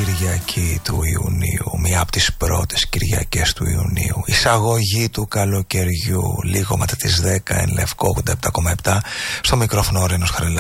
Κυριακή του Ιουνίου, μία από τις πρώτες Κυριακές του Ιουνίου, εισαγωγή του καλοκαιριού, λίγο μετά τις 10, εν Λευκό 87,7, στο μικρόφωνο Ρένος Χαρελάου.